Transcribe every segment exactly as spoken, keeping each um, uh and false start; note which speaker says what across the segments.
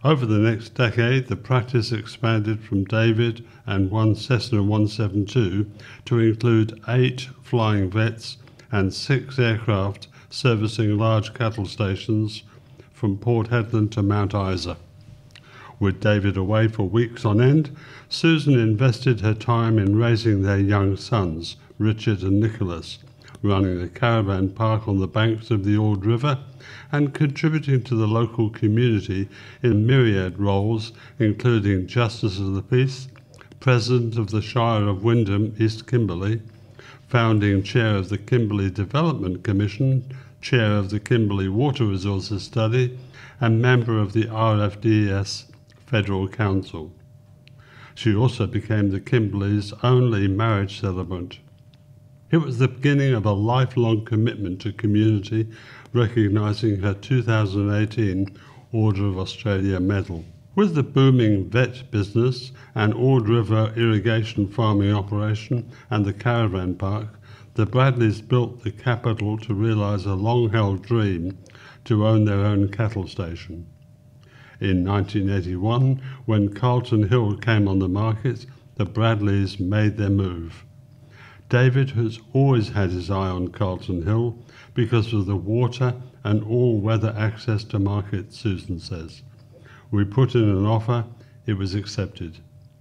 Speaker 1: Over the next decade, the practice expanded from David and one Cessna one seventy-two to include eight flying vets and six aircraft servicing large cattle stations from Port Hedland to Mount Isa. With David away for weeks on end, Susan invested her time in raising their young sons, Richard and Nicholas, running a caravan park on the banks of the Ord River, and contributing to the local community in myriad roles, including Justice of the Peace, President of the Shire of Wyndham, East Kimberley, founding Chair of the Kimberley Development Commission, Chair of the Kimberley Water Resources Study, and member of the R F D S Federal Council. She also became the Kimberley's only marriage celebrant. It was the beginning of a lifelong commitment to community, recognising her two thousand eighteen Order of Australia Medal. With the booming vet business, an Ord River irrigation farming operation and the caravan park, the Bradleys built the capital to realise a long-held dream to own their own cattle station. In nineteen eighty-one, when Carlton Hill came on the market, the Bradleys made their move. David has always had his eye on Carlton Hill because of the water and all-weather access to market, Susan says. We put in an offer, it was accepted.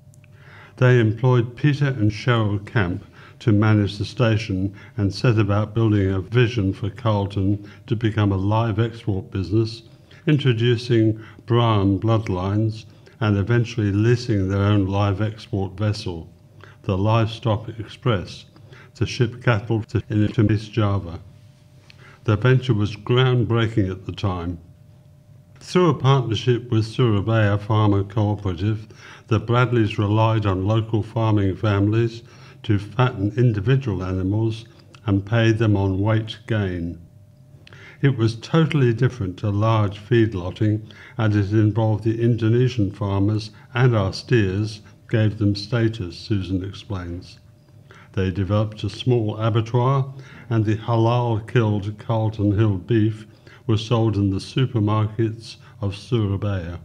Speaker 1: They employed Peter and Cheryl Camp to manage the station and set about building a vision for Carlton to become a live export business, introducing Brahman bloodlines and eventually leasing their own live export vessel, the Livestock Express, to ship cattle to into East Java. The venture was groundbreaking at the time. Through a partnership with Surabaya Farmer Cooperative, the Bradleys relied on local farming families to fatten individual animals and pay them on weight gain. It was totally different to large feedlotting, and it involved the Indonesian farmers, and our steers gave them status, Susan explains. They developed a small abattoir, and the halal-killed Carlton Hill beef was sold in the supermarkets of Surabaya.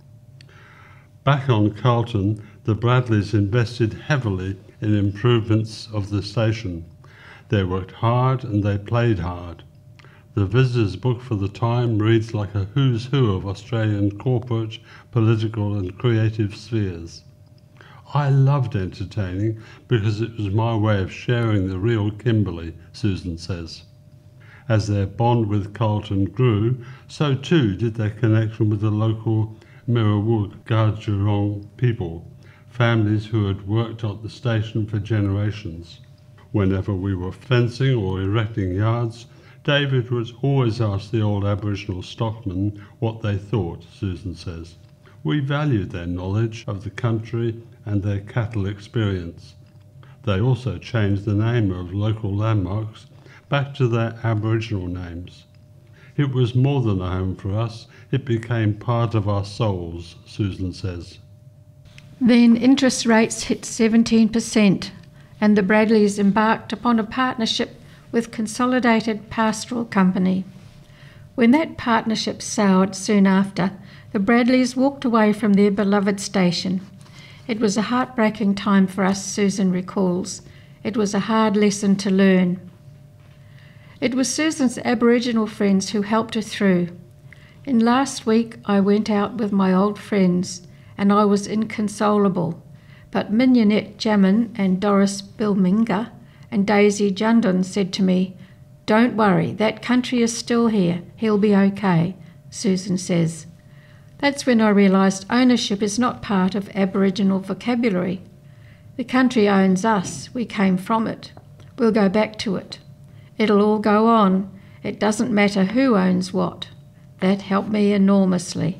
Speaker 1: Back on Carlton, the Bradleys invested heavily in improvements of the station. They worked hard and they played hard. The visitors' book for the time reads like a who's who of Australian corporate, political and creative spheres. I loved entertaining because it was my way of sharing the real Kimberley, Susan says. As their bond with Carlton grew, so too did their connection with the local Mirawuk Garjurong people, families who had worked at the station for generations. Whenever we were fencing or erecting yards, David would always ask the old Aboriginal stockmen what they thought, Susan says. We valued their knowledge of the country and their cattle experience. They also changed the name of local landmarks back to their Aboriginal names. It was more than a home for us, it became part of our souls, Susan says.
Speaker 2: Then interest rates hit seventeen percent and the Bradleys embarked upon a partnership with Consolidated Pastoral Company. When that partnership soured soon after, the Bradleys walked away from their beloved station. It was a heartbreaking time for us, Susan recalls. It was a hard lesson to learn. It was Susan's Aboriginal friends who helped her through. In last week, I went out with my old friends and I was inconsolable, but Mignonette Jamin and Doris Bilminga and Daisy Jundon said to me, "Don't worry, that country is still here. He'll be okay," Susan says. That's when I realised ownership is not part of Aboriginal vocabulary. The country owns us. We came from it. We'll go back to it. It'll all go on. It doesn't matter who owns what. That helped me enormously.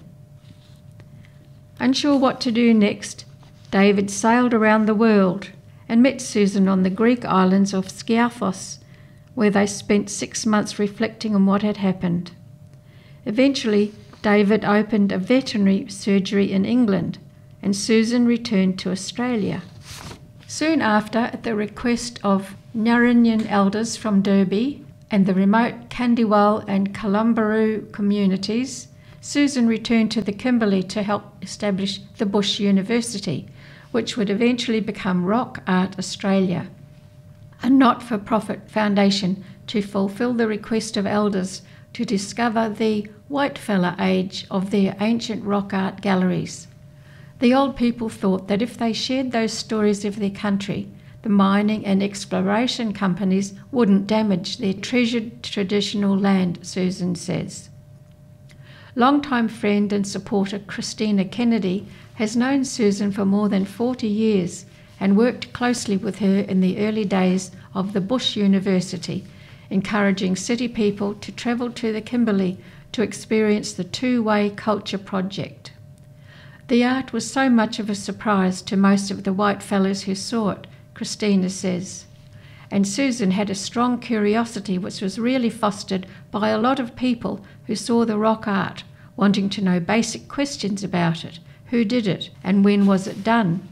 Speaker 2: Unsure what to do next, David sailed around the world and met Susan on the Greek islands of Skiathos, where they spent six months reflecting on what had happened. Eventually, David opened a veterinary surgery in England, and Susan returned to Australia. Soon after, at the request of Nyarinyan elders from Derby and the remote Kandiwal and Kalumburu communities, Susan returned to the Kimberley to help establish the Bush University, which would eventually become Rock Art Australia, a not-for-profit foundation to fulfil the request of elders to discover the whitefella age of their ancient rock art galleries. The old people thought that if they shared those stories of their country, the mining and exploration companies wouldn't damage their treasured traditional land, Susan says. Longtime friend and supporter Christina Kennedy has known Susan for more than forty years and worked closely with her in the early days of the Bush University, encouraging city people to travel to the Kimberley to experience the two-way culture project. The art was so much of a surprise to most of the white fellows who saw it, Christina says. And Susan had a strong curiosity which was really fostered by a lot of people who saw the rock art, wanting to know basic questions about it. Who did it and when was it done?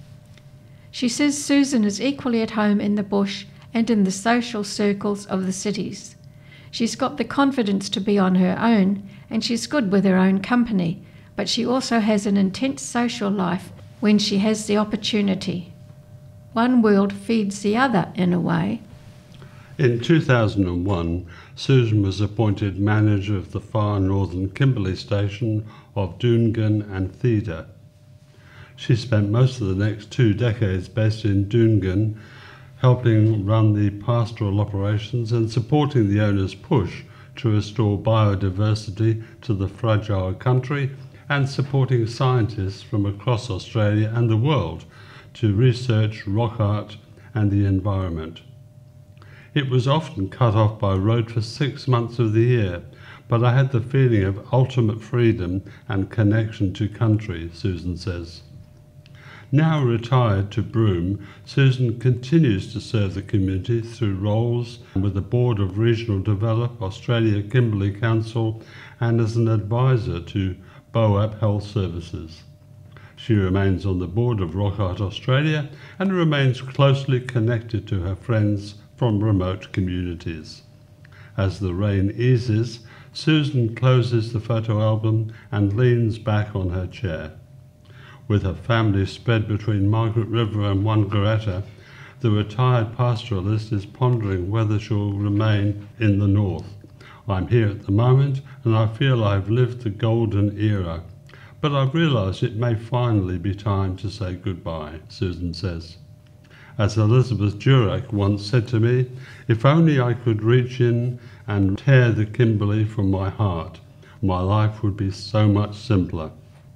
Speaker 2: She says Susan is equally at home in the bush and in the social circles of the cities. She's got the confidence to be on her own and she's good with her own company, but she also has an intense social life when she has the opportunity. One world feeds the other in a way.
Speaker 1: In two thousand one, Susan was appointed manager of the far northern Kimberley station of Doongan and Theda. She spent most of the next two decades based in Doongan, helping run the pastoral operations and supporting the owner's push to restore biodiversity to the fragile country and supporting scientists from across Australia and the world to research rock art and the environment. It was often cut off by road for six months of the year, but I had the feeling of ultimate freedom and connection to country, Susan says. Now retired to Broome, Susan continues to serve the community through roles with the Board of Regional Develop Australia Kimberley Council and as an advisor to B O A P Health Services. She remains on the board of Rock Art Australia and remains closely connected to her friends from remote communities. As the rain eases, Susan closes the photo album and leans back on her chair. With her family spread between Margaret River and Wangaratta, the retired pastoralist is pondering whether she'll remain in the north. I'm here at the moment and I feel I've lived the golden era, but I've realised it may finally be time to say goodbye, Susan says. As Elizabeth Durack once said to me, if only I could reach in and tear the Kimberley from my heart, my life would be so much simpler.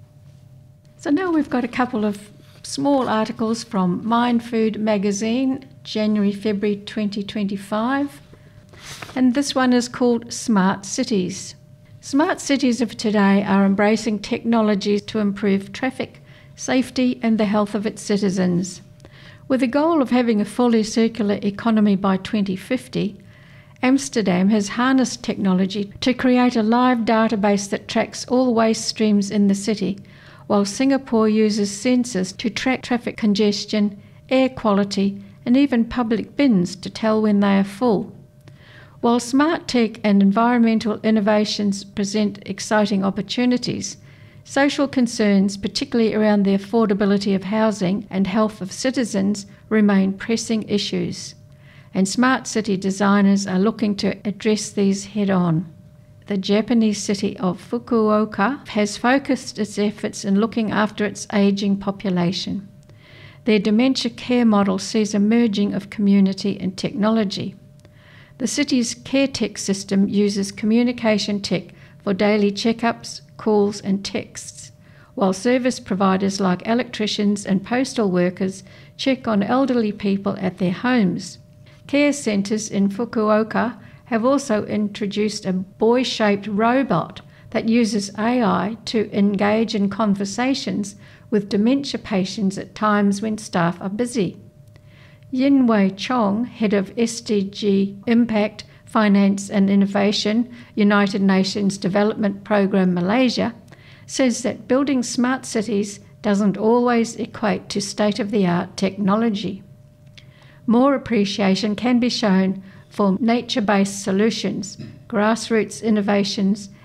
Speaker 2: So now we've got a couple of small articles from Mind Food magazine, January February twenty twenty-five. And this one is called Smart Cities. Smart cities of today are embracing technologies to improve traffic, safety and the health of its citizens. With the goal of having a fully circular economy by twenty fifty, Amsterdam has harnessed technology to create a live database that tracks all waste streams in the city, while Singapore uses sensors to track traffic congestion, air quality, and even public bins to tell when they are full. While smart tech and environmental innovations present exciting opportunities, social concerns, particularly around the affordability of housing and health of citizens, remain pressing issues, and smart city designers are looking to address these head-on. The Japanese city of Fukuoka has focused its efforts in looking after its ageing population. Their dementia care model sees a merging of community and technology. The city's CareTech system uses communication tech for daily checkups, calls and texts, while service providers like electricians and postal workers check on elderly people at their homes. Care centres in Fukuoka have also introduced a boy-shaped robot that uses A I to engage in conversations with dementia patients at times when staff are busy. Yin-Wei Chong, head of S D G Impact, Finance and Innovation, United Nations Development Programme Malaysia, says that building smart cities doesn't always equate to state-of-the-art technology. More appreciation can be shown for nature-based solutions, grassroots innovations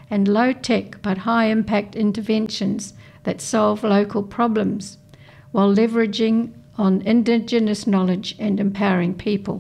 Speaker 2: and low-tech but high-impact interventions that solve local problems, while leveraging on Indigenous knowledge and empowering people.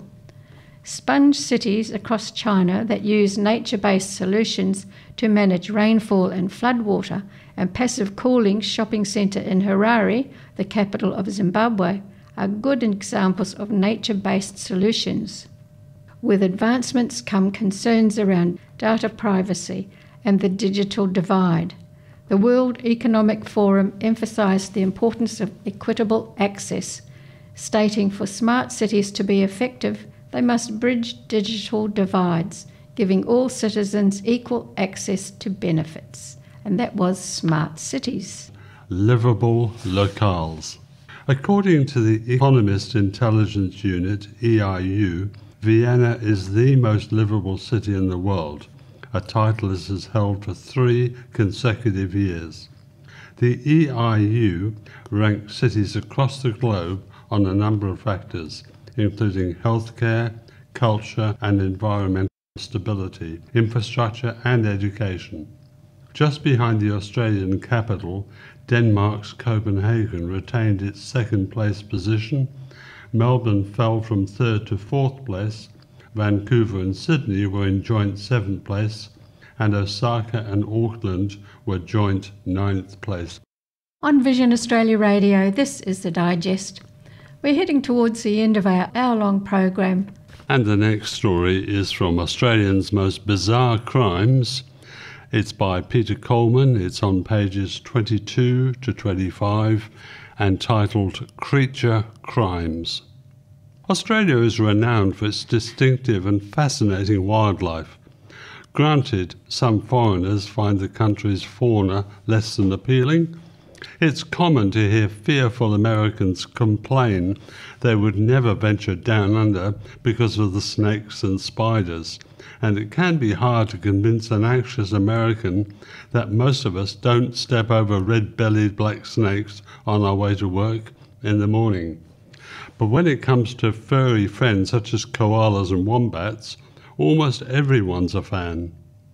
Speaker 2: Sponge cities across China that use nature-based solutions to manage rainfall and floodwater, and Passive Cooling shopping centre in Harare, the capital of Zimbabwe, are good examples of nature-based solutions. With advancements come concerns around data privacy and the digital divide. The World Economic Forum emphasised the importance of equitable access, stating for smart cities to be effective, they must bridge digital divides, giving all citizens equal access to benefits. And that was Smart Cities.
Speaker 1: Livable locales. According to the Economist Intelligence Unit, E I U, Vienna is the most livable city in the world, a title it has held for three consecutive years. The E I U ranks cities across the globe on a number of factors, including healthcare, culture and environmental stability, infrastructure and education. Just behind the Australian capital, Denmark's Copenhagen retained its second place position, Melbourne fell from third to fourth place, Vancouver and Sydney were in joint seventh place, and Osaka and Auckland were joint ninth place.
Speaker 2: On Vision Australia Radio, this is The Digest. We're heading towards the end of our hour-long program.
Speaker 1: And the next story is from Australians' Most Bizarre Crimes. It's by Peter Coleman. It's on pages twenty-two to twenty-five and titled Creature Crimes. Australia is renowned for its distinctive and fascinating wildlife. Granted, some foreigners find the country's fauna less than appealing. It's common to hear fearful Americans complain they would never venture down under because of the snakes and spiders, and it can be hard to convince an anxious American that most of us don't step over red-bellied black snakes on our way to work in the morning. But when it comes to furry friends such as koalas and wombats, almost everyone's a fan.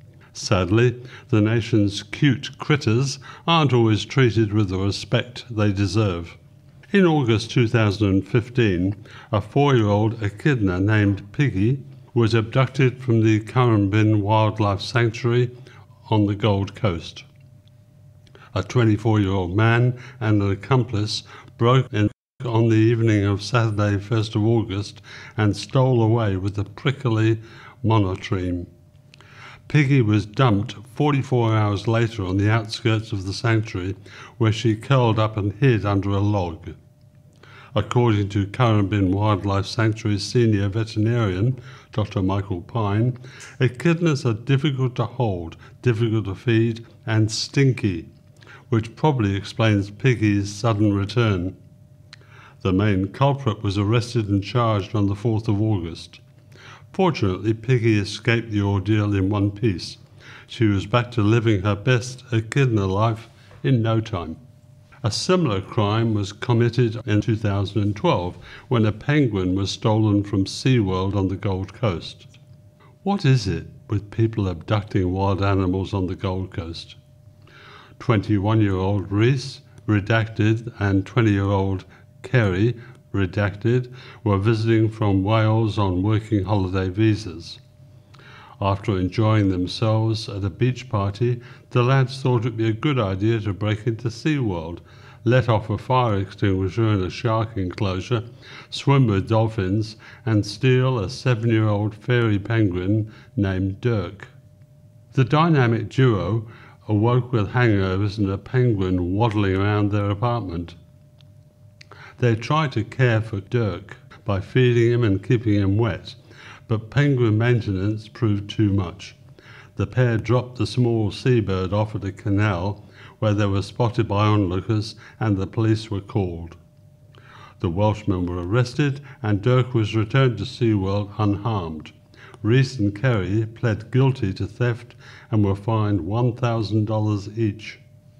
Speaker 1: Sadly, the nation's cute critters aren't always treated with the respect they deserve. In August two thousand fifteen, a four-year-old echidna named Piggy was abducted from the Currumbin Wildlife Sanctuary on the Gold Coast. A twenty-four-year-old man and an accomplice broke in on the evening of Saturday, first of August, and stole away with the prickly monotreme. Piggy was dumped forty-four hours later on the outskirts of the sanctuary, where she curled up and hid under a log. According to Currumbin Wildlife Sanctuary's senior veterinarian, Doctor Michael Pine, echidnas are difficult to hold, difficult to feed, and stinky, which probably explains Piggy's sudden return. The main culprit was arrested and charged on the fourth of August. Fortunately, Piggy escaped the ordeal in one piece. She was back to living her best echidna life in no time. A similar crime was committed in two thousand twelve when a penguin was stolen from SeaWorld on the Gold Coast. What is it with people abducting wild animals on the Gold Coast? twenty-one-year-old Reese, redacted, and twenty-year-old Kerry, redacted, were visiting from Wales on working holiday visas. After enjoying themselves at a beach party, the lads thought it'd be a good idea to break into SeaWorld, let off a fire extinguisher in a shark enclosure, swim with dolphins, and steal a seven-year-old fairy penguin named Dirk. The dynamic duo awoke with hangovers and a penguin waddling around their apartment. They tried to care for Dirk by feeding him and keeping him wet, but penguin maintenance proved too much. The pair dropped the small seabird off at a canal where they were spotted by onlookers and the police were called. The Welshmen were arrested and Dirk was returned to SeaWorld unharmed. Reese and Kerry pled guilty to theft and were fined one thousand dollars each.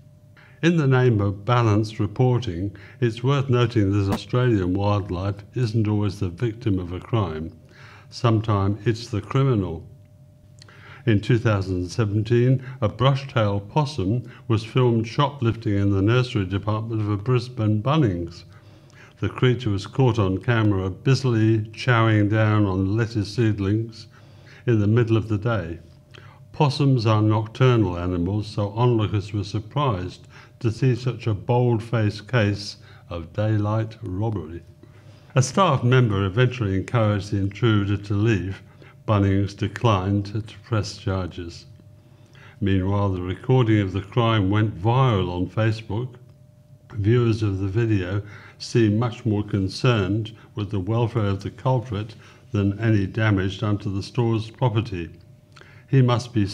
Speaker 1: In the name of balanced reporting, it's worth noting that Australian wildlife isn't always the victim of a crime. Sometimes it's the criminal. In two thousand seventeen, a brush-tail possum was filmed shoplifting in the nursery department of a Brisbane Bunnings. The creature was caught on camera busily chowing down on lettuce seedlings in the middle of the day. Possums are nocturnal animals, so onlookers were surprised to see such a bold-faced case of daylight robbery. A staff member eventually encouraged the intruder to leave. Bunnings declined to press charges. Meanwhile, the recording of the crime went viral on Facebook. Viewers of the video seem much more concerned with the welfare of the culprit than any damage done to the store's property. "He must be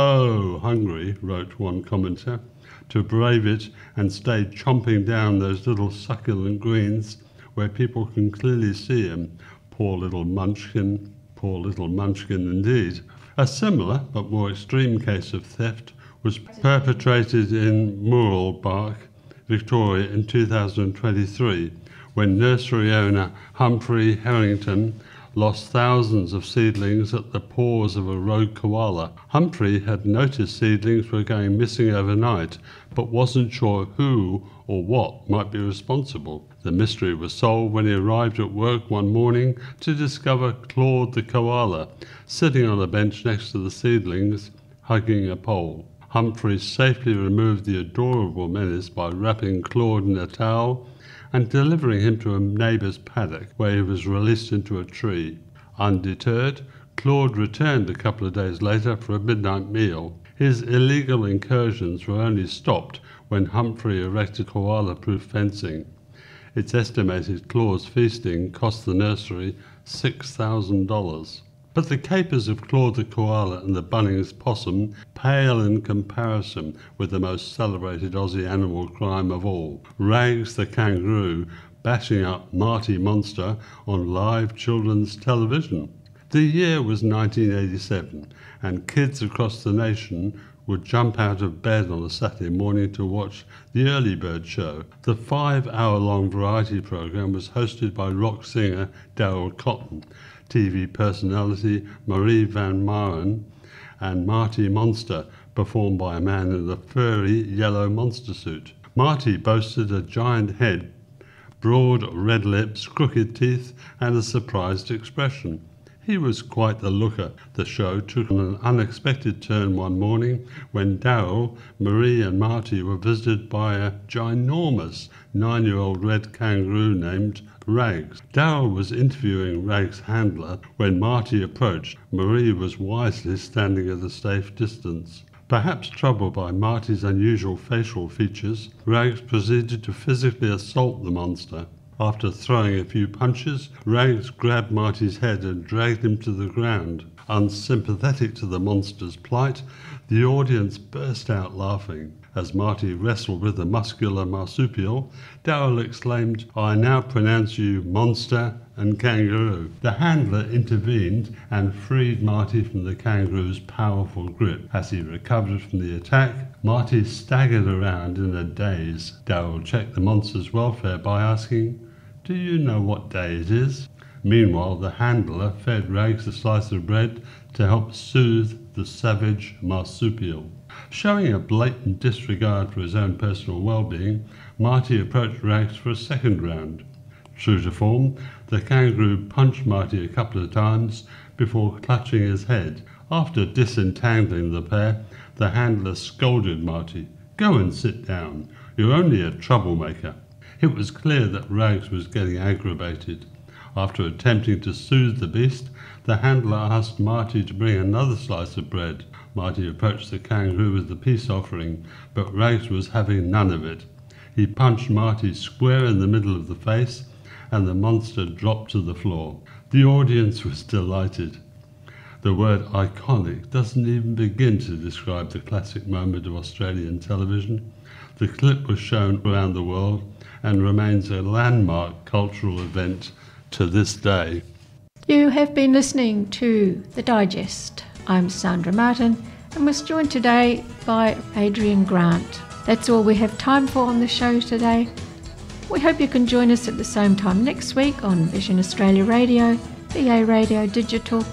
Speaker 1: so hungry," wrote one commenter, "to brave it and stay chomping down those little succulent greens where people can clearly see him. Poor little munchkin, poor little munchkin indeed." A similar but more extreme case of theft was perpetrated in Mooralbark, Victoria in two thousand twenty-three, when nursery owner Humphrey Harrington lost thousands of seedlings at the paws of a rogue koala. Humphrey had noticed seedlings were going missing overnight, but wasn't sure who or what might be responsible. The mystery was solved when he arrived at work one morning to discover Claude the koala sitting on a bench next to the seedlings, hugging a pole. Humphrey safely removed the adorable menace by wrapping Claude in a towel and delivering him to a neighbour's paddock, where he was released into a tree. Undeterred, Claude returned a couple of days later for a midnight meal. His illegal incursions were only stopped when Humphrey erected koala-proof fencing. It's estimated Claude's feasting cost the nursery six thousand dollars. But the capers of Claude the koala and the Bunnings possum pale in comparison with the most celebrated Aussie animal crime of all, Rags the kangaroo bashing up Marty Monster on live children's television. The year was nineteen eighty-seven, and kids across the nation would jump out of bed on a Saturday morning to watch the Early Bird Show. The five-hour-long variety program was hosted by rock singer Daryl Cotton, T V personality Marie Van Maren, and Marty Monster, performed by a man in a furry yellow monster suit. Marty boasted a giant head, broad red lips, crooked teeth, and a surprised expression. He was quite the looker. The show took an unexpected turn one morning when Daryl, Marie and Marty were visited by a ginormous nine-year-old red kangaroo named Rags. Daryl was interviewing Rags' handler when Marty approached. Marie was wisely standing at a safe distance. Perhaps troubled by Marty's unusual facial features, Rags proceeded to physically assault the monster. After throwing a few punches, Rags grabbed Marty's head and dragged him to the ground. Unsympathetic to the monster's plight, the audience burst out laughing. As Marty wrestled with the muscular marsupial, Daryl exclaimed, "I now pronounce you monster and kangaroo." The handler intervened and freed Marty from the kangaroo's powerful grip. As he recovered from the attack, Marty staggered around in a daze. Daryl checked the monster's welfare by asking, "Do you know what day it is?" Meanwhile, the handler fed Rags a slice of bread to help soothe the savage marsupial. Showing a blatant disregard for his own personal well-being, Marty approached Rags for a second round. True to form, the kangaroo punched Marty a couple of times before clutching his head. After disentangling the pair, the handler scolded Marty, "Go and sit down. You're only a troublemaker." It was clear that Rags was getting aggravated. After attempting to soothe the beast, the handler asked Marty to bring another slice of bread. Marty approached the kangaroo with the peace offering, but Rags was having none of it. He punched Marty square in the middle of the face, and the monster dropped to the floor. The audience was delighted. The word iconic doesn't even begin to describe the classic moment of Australian television. The clip was shown around the world and remains a landmark cultural event to this day.
Speaker 2: You have been listening to The Digest. I'm Sandra Martin and was joined today by Adrian Grant. That's all we have time for on the show today. We hope you can join us at the same time next week on Vision Australia Radio, V A Radio Digital,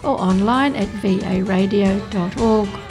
Speaker 2: or online at v a radio dot org.